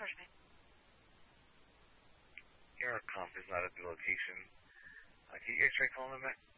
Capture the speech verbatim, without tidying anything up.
enforcement. Your comp is not at the location. Uh, can you guys try calling them back?